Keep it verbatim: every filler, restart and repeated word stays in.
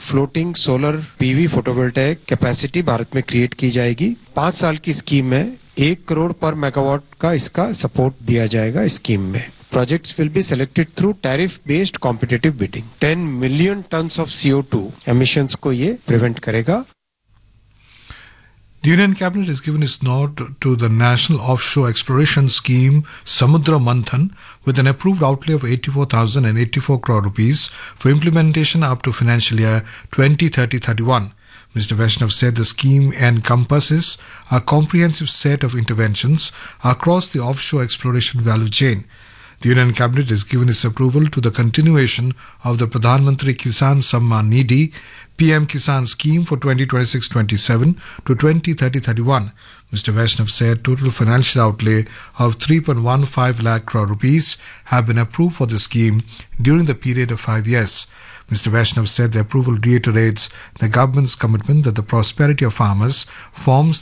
Floating solar PV photovoltaic capacity Bharat में create की जाएगी। पांच साल की स्कीम में एक करोड़ पर मेगावाट का इसका सपोर्ट दिया जाएगा स्कीम में। Projects will be selected through tariff-based competitive bidding. ten million tons of C O two emissions को ये prevent करेगा। The Union Cabinet has given its nod to the National Offshore Exploration Scheme Samudra Manthan with an approved outlay of eighty-four thousand eighty-four crore rupees for implementation up to financial year twenty thirty thirty-one. Mister Vaishnav said the scheme encompasses a comprehensive set of interventions across the offshore exploration value chain. The Union Cabinet has given its approval to the continuation of the Pradhan Mantri Kisan Samman Nidhi P M Kisan scheme for twenty twenty-six twenty-seven to twenty thirty thirty-one. Mister Vaishnav said total financial outlay of three point one five lakh crore rupees have been approved for the scheme during the period of five years. Mister Vaishnav said the approval reiterates the government's commitment that the prosperity of farmers forms